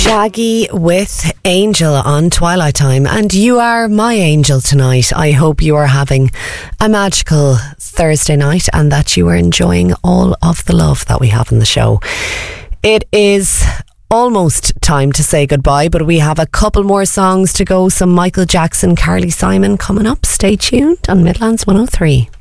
Shaggy with Angel on Twilight Time, and you are my angel tonight. I hope you are having a magical Thursday night and that you are enjoying all of the love that we have in the show. It is almost time to say goodbye, but we have a couple more songs to go. Some Michael Jackson, Carly Simon coming up. Stay tuned on Midlands 103.